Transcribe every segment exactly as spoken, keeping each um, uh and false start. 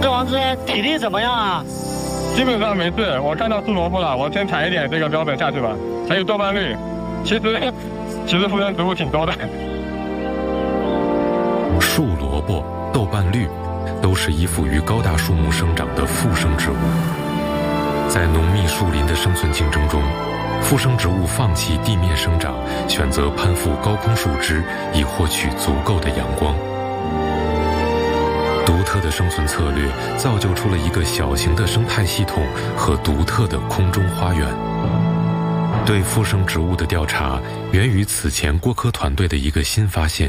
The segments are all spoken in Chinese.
这王子体力怎么样啊？ 基本上没事，我看到树萝卜了，我先踩一点这个标本下去吧。还有豆瓣绿，其实其实附生植物挺多的。 树萝卜、豆瓣绿都是依附于高大树木生长的附生植物。在浓密树林的生存竞争中，附生植物放弃地面生长，选择攀附高空树枝，以获取足够的阳光。独特的生存策略造就出了一个小型的生态系统和独特的空中花园。对附生植物的调查源于此前郭科团队的一个新发现。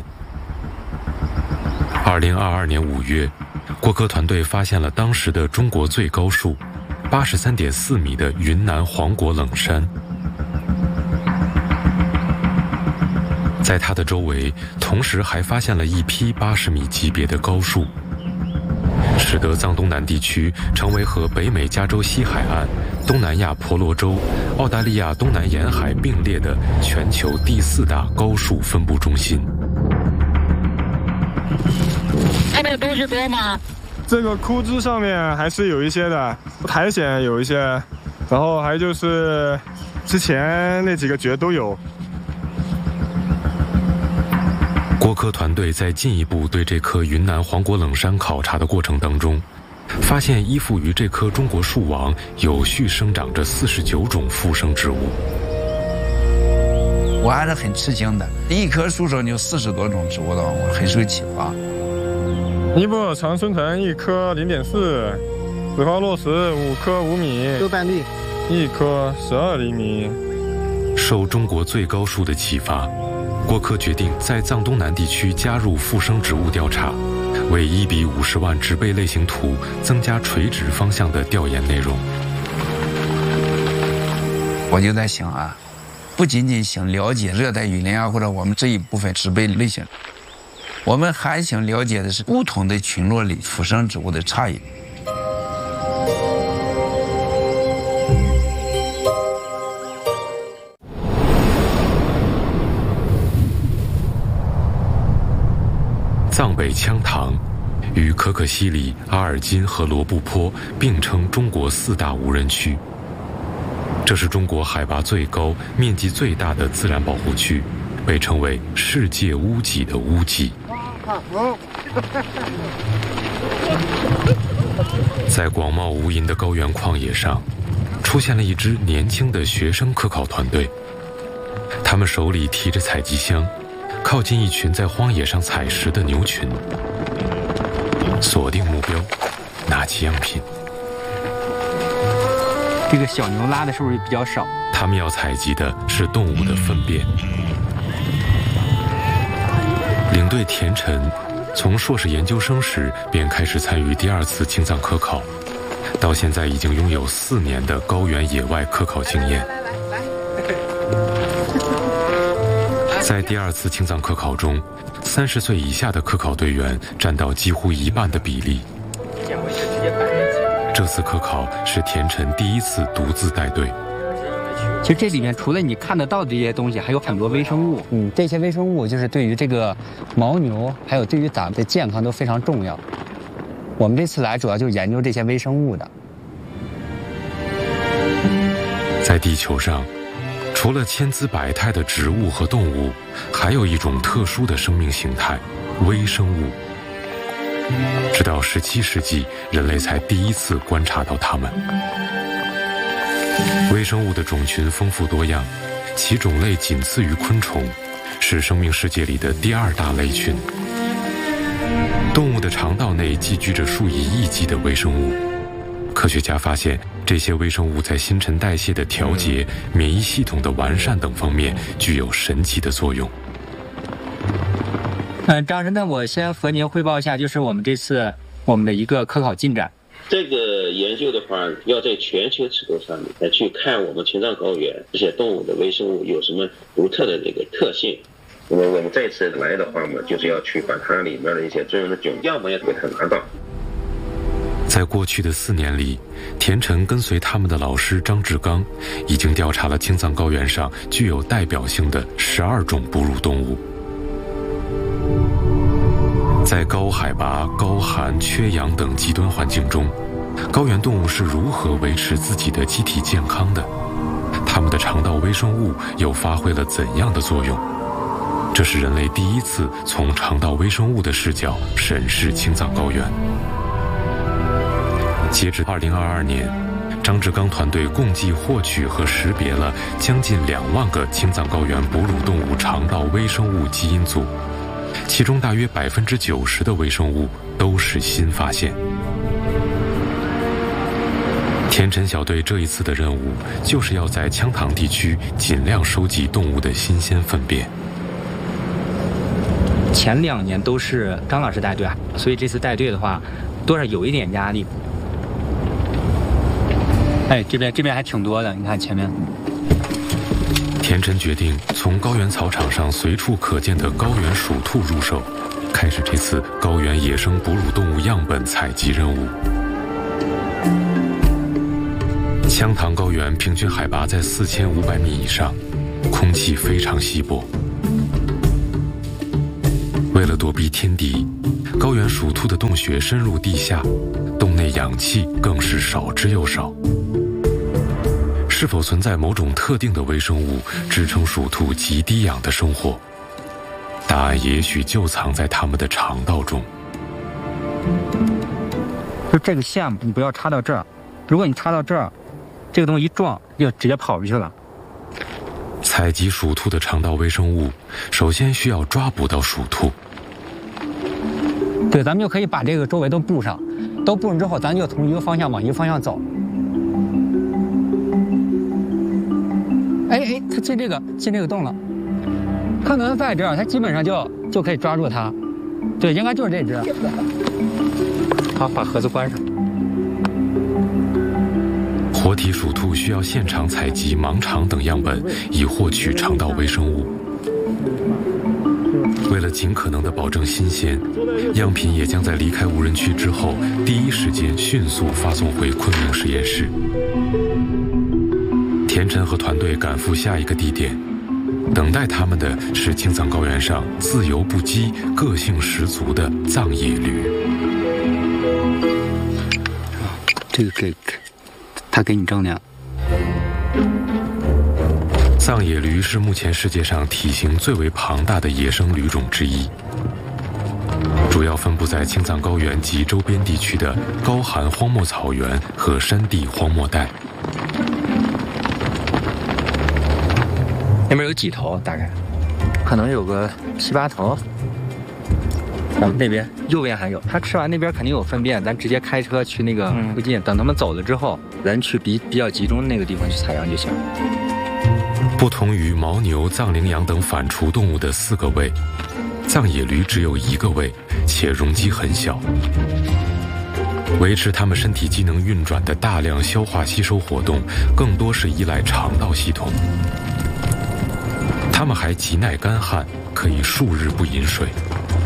二零二二年五月，郭科团队发现了当时的中国最高树八十三点四米的云南黄果冷杉。在它的周围，同时还发现了一批八十米级别的高树，使得藏东南地区成为和北美加州西海岸、东南亚婆罗洲、澳大利亚东南沿海并列的全球第四大高树分布中心。 那边东西多吗？ 这个枯枝上面还是有一些的，苔藓有一些，然后还就是之前那几个蕨都有。 郭科团队在进一步对这棵云南黄果冷杉考察的过程当中，发现依附于这棵中国树王有序生长着四十九种附生植物。 我还是很吃惊的，一棵树上有四十多种植物的，我很受启发。 尼泊尔常春藤一棵零点四，紫花落石五棵五米， 豆瓣绿一棵十二厘米。 受中国最高树的启发，郭科决定在藏东南地区加入附生植物调查，为一比五十万植被类型图增加垂直方向的调研内容。 我就在想啊，不仅仅想了解热带雨林啊，或者我们这一部分植被类型，我们还想了解的是不同的群落里附生植物的差异。 藏北羌塘与可可西里、阿尔金和罗布泊并称中国四大无人区。这是中国海拔最高、面积最大的自然保护区，被称为世界屋脊的屋脊。在广袤无垠的高原旷野上，出现了一支年轻的学生科考团队，他们手里提着采集箱，靠近一群在荒野上采食的牛群，锁定目标，拿起样品。 这个小牛拉的是不是比较少？ 他们要采集的是动物的粪便。领队田晨从硕士研究生时便开始参与第二次青藏科考，到现在已经拥有四年的高原野外科考经验。在第二次青藏科考中，三十岁以下的科考队员占到几乎一半的比例。这次科考是田晨第一次独自带队。 其实这里面除了你看得到的这些东西，还有很多微生物。嗯，这些微生物就是对于这个牦牛，还有对于咱们的健康都非常重要。我们这次来主要就是研究这些微生物的。 在地球上，除了千姿百态的植物和动物，还有一种特殊的生命形态——微生物。直到十七世纪，人类才第一次观察到它们。微生物的种群丰富多样，其种类仅次于昆虫，是生命世界里的第二大类群。动物的肠道内寄居着数以亿计的微生物，科学家发现，这些微生物在新陈代谢的调节、免疫系统的完善等方面具有神奇的作用。 嗯、呃，张神，那我先和您汇报一下，就是我们这次我们的一个科考进展。 这个研究的话，要在全球尺度上面来去看我们青藏高原这些动物的微生物有什么独特的这个特性。那么我们这次来的话嘛，就是要去把它里面的一些重要的种样本也给它拿到。 在过去的四年里，田晨跟随他们的老师张志刚，已经调查了青藏高原上具有代表性的十二种哺乳动物。 在高海拔、高寒、缺氧等极端环境中，高原动物是如何维持自己的机体健康的？它们的肠道微生物又发挥了怎样的作用？这是人类第一次从肠道微生物的视角审视青藏高原。截至二零二二年，张志刚团队共计获取和识别了将近两万个青藏高原哺乳动物肠道微生物基因组，其中大约百分之九十的微生物都是新发现。田晨小队这一次的任务，就是要在羌塘地区尽量收集动物的新鲜粪便。 前两年都是张老师带队，所以这次带队的话，多少有一点压力。哎，这边这边还挺多的，你看前面。 田晨决定从高原草场上随处可见的高原鼠兔入手，开始这次高原野生哺乳动物样本采集任务。羌塘高原平均海拔在四千五百米以上，空气非常稀薄。为了躲避天敌，高原鼠兔的洞穴深入地下，洞内氧气更是少之又少。是否存在某种特定的微生物支撑鼠兔极低氧的生活？答案也许就藏在它们的肠道中。 就这个线你不要插到这儿，如果你插到这儿，这个东西一撞就直接跑出去了。 采集鼠兔的肠道微生物，首先需要抓捕到鼠兔。 对，咱们就可以把这个周围都布上，都布上之后，咱就从一个方向往一个方向走。哎哎，它进这个进这个洞了，看能在这儿，它基本上就就可以抓住它。对，应该就是这只。好，把盒子关上。 活体鼠兔需要现场采集盲肠等样本，以获取肠道微生物。为了尽可能地保证新鲜，样品也将在离开无人区之后，第一时间迅速发送回昆明实验室。田晨和团队赶赴下一个地点，等待他们的是青藏高原上自由不羁、个性十足的藏野驴。 这个给他给你正量。 藏野驴是目前世界上体型最为庞大的野生驴种之一，主要分布在青藏高原及周边地区的高寒荒漠草原和山地荒漠带。 那边有几头？大概可能有个七八头。咱们那边右边还有，他吃完那边肯定有粪便，咱直接开车去那个附近，嗯、等他们走了之后，咱去比比较集中的那个地方去采样就行。 不同于牦牛、藏羚羊等反刍动物的四个胃，藏野驴只有一个胃，且容积很小。维持它们身体机能运转的大量消化吸收活动，更多是依赖肠道系统。它们还极耐干旱，可以数日不饮水。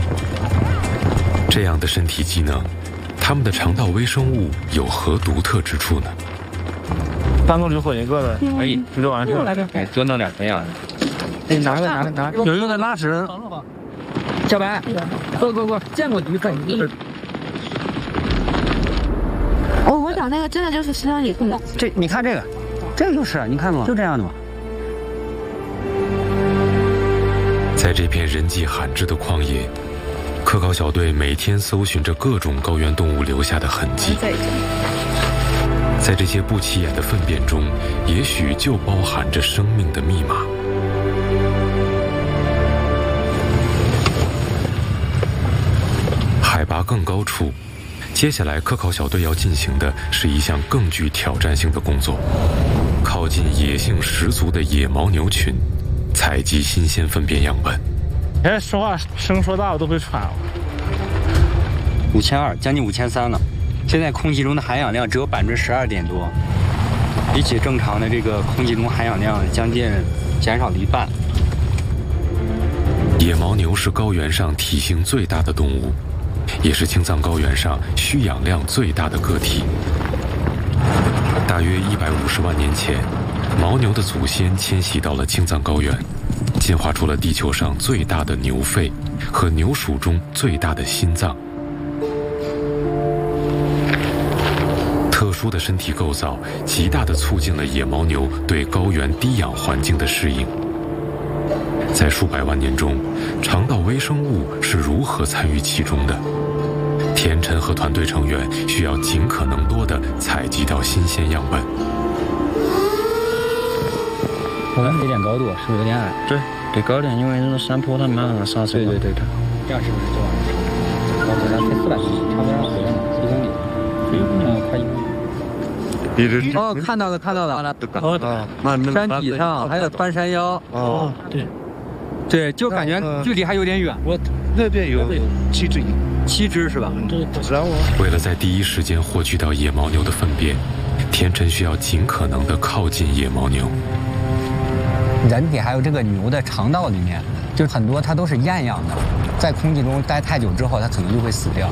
这样的身体机能，它们的肠道微生物有何独特之处呢？ 三个驴混一个的，可以，这就完事了。 哎，多弄点培养。哎，拿个拿个拿个，有一个在拉屎。小白，不不不，见过驴粪。 哦，我讲那个真的就是身上里的。 这你看这个，这个就是你看吗？就这样的嘛。 在这片人迹罕至的旷野，科考小队每天搜寻着各种高原动物留下的痕迹。在这些不起眼的粪便中，也许就包含着生命的密码。海拔更高处，接下来科考小队要进行的是一项更具挑战性的工作：靠近野性十足的野牦牛群，采集新鲜粪便样本。 哎，说话声说大我都会喘了。 五千二，将近五千三了。现在空气中的含氧量只有百分之十二点多，比起正常的这个空气中含氧量将近减少了一半。 野牦牛是高原上体型最大的动物，也是青藏高原上需氧量最大的个体。大约一百五十万年前，牦牛的祖先迁徙到了青藏高原， 进化出了地球上最大的牛肺和牛属中最大的心脏。特殊的身体构造极大地促进了野牦牛对高原低氧环境的适应。在数百万年中，肠道微生物是如何参与其中的？田晨和团队成员需要尽可能多地采集到新鲜样本。 我看有点高度，是不是有点矮？ 对，得高点，因为那个山坡它没办法刹车。 对对对对，这样是不是就往上？我给它开四百公里，差不多要回来一公里，嗯，快一公里。哦，看到了，看到了。 哦， 山体上还有翻山腰。 哦，对， 对，就感觉距离还有点远。 我那边有七只， 七只是吧？ 对，然后为了在第一时间获取到野牦牛的粪便，田晨需要尽可能的靠近野牦牛。 人体还有这个牛的肠道里面，就很多它都是厌氧的，在空气中待太久之后，它可能就会死掉。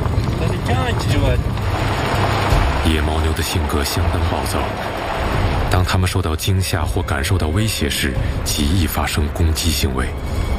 野牦牛的性格相当暴躁，当它们受到惊吓或感受到威胁时，极易发生攻击行为。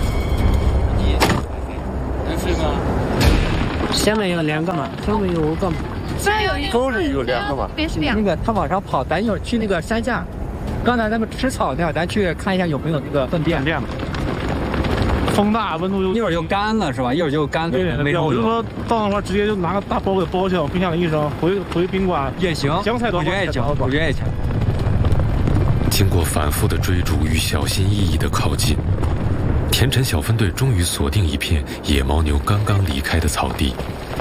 下面有两个嘛，上面有五个嘛， 这有一沟里有两个嘛， 别是两那个它往上跑，咱一会儿去那个山下，刚才咱们吃草那，咱去看一下有没有那个粪便。 便了。风大，温度又一会儿就干了是吧？一会儿就干了，没比如说到那块直接就拿个大包给包起来，冰箱里一扔，回回宾馆也行， 香菜多我觉得也行，我觉得也行。 经过反复的追逐与小心翼翼的靠近，田晨小分队终于锁定一片野牦牛刚刚离开的草地。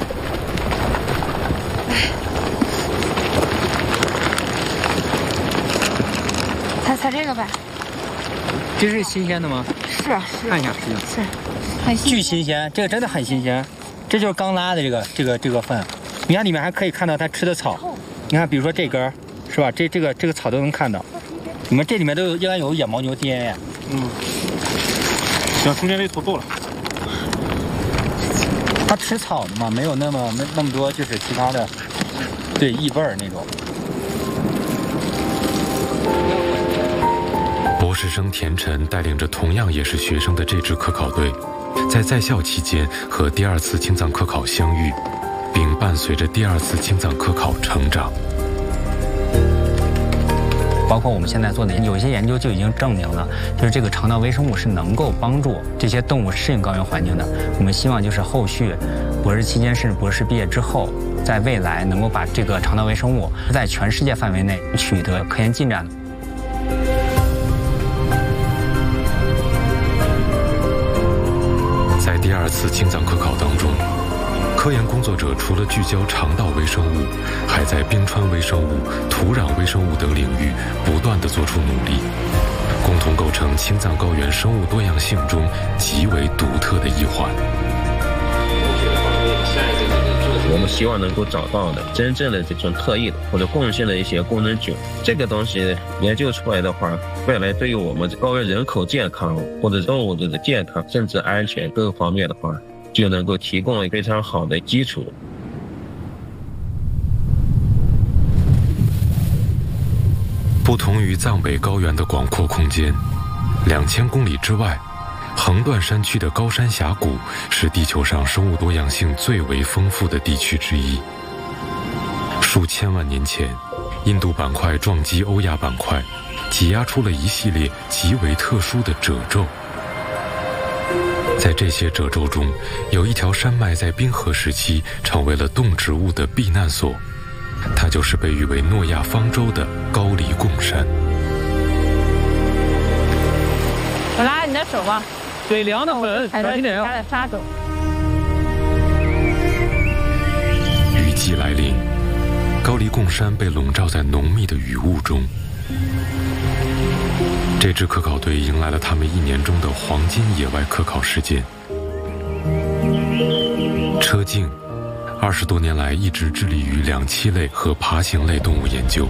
踩踩这个呗。 这是新鲜的吗？ 是啊是。 看一下， 是，很新巨新鲜，这个真的很新鲜，这就是刚拉的这个这个这个粪，你看里面还可以看到它吃的草，你看比如说这根是吧？这这个这个草都能看到，你们这里面都有应该有野牦牛 D N A。 嗯，行，中间这头够了。 它吃草的嘛，没有那么那那么多就是其他的，对异味儿那种。 博士生田晨带领着同样也是学生的这支科考队，在在校期间和第二次青藏科考相遇，并伴随着第二次青藏科考成长。 包括我们现在做的有一些研究就已经证明了，就是这个肠道微生物是能够帮助这些动物适应高原环境的。我们希望就是后续博士期间甚至博士毕业之后，在未来能够把这个肠道微生物在全世界范围内取得科研进展。 在第二次青藏科考当中，科研工作者除了聚焦肠道微生物，还在冰川微生物、土壤微生物等领域不断地做出努力，共同构成青藏高原生物多样性中极为独特的一环。 我们希望能够找到的真正的这种特异的或者贡献的一些功能菌，这个东西研究出来的话，未来对于我们高原人口健康或者动物的健康甚至安全各个方面的话，就能够提供非常好的基础。 不同于藏北高原的广阔空间，两千公里之外，横断山区的高山峡谷是地球上生物多样性最为丰富的地区之一。数千万年前，印度板块撞击欧亚板块，挤压出了一系列极为特殊的褶皱。在这些褶皱中，有一条山脉在冰河时期成为了动植物的避难所，它就是被誉为诺亚方舟的高黎贡山。 我拉你的手吧。 水凉的很， 踩点踩点沙走。 雨季来临，高黎贡山被笼罩在浓密的雨雾中。这支科考队迎来了他们一年中的黄金野外科考时间。车镜二十多年来一直致力于两栖类和爬行类动物研究。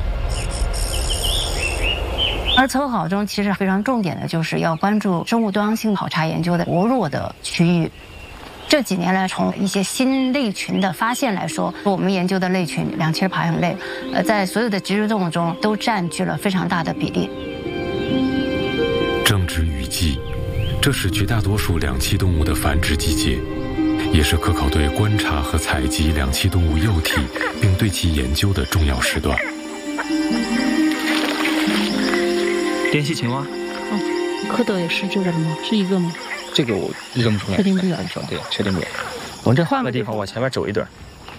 而测考中其实非常重点的就是要关注生物多样性考察研究的薄弱的区域。这几年来，从一些新类群的发现来说，我们研究的类群两栖爬行类，呃，在所有的脊椎动物中都占据了非常大的比例。 正值雨季， 这是绝大多数两栖动物的繁殖季节，也是科考队观察和采集两栖动物幼体并对其研究的重要时段。 滇西青蛙， 哦，蝌蚪也是这个的吗？是一个吗？ 这个我认不出来， 确定不了。 对，确定不了。往这换个地方往前面走一段。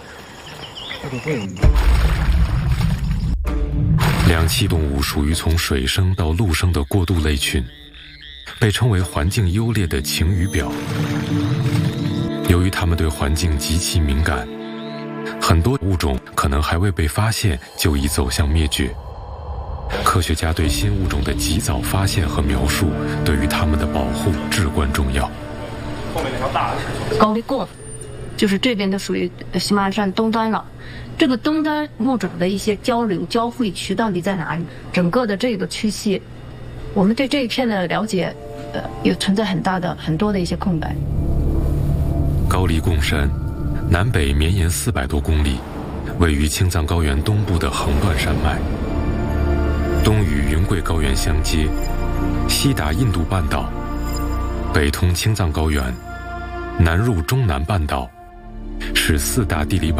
两栖动物属于从水生到陆生的过渡类群，被称为环境优劣的晴雨表。由于它们对环境极其敏感，很多物种可能还未被发现就已走向灭绝。科学家对新物种的及早发现和描述，对于它们的保护至关重要。 后面那条大的是高丽贡，就是这边的属于喜马拉雅山东端了。这个东端物种的一些交流交汇区到底在哪里？整个的这个区系，我们对这一片的了解，呃，也存在很大的很多的一些空白。 高黎贡山，南北绵延四百多公里，位于青藏高原东部的横断山脉。东与云贵高原相接，西达印度半岛，北通青藏高原，南入中南半岛，是四大地理板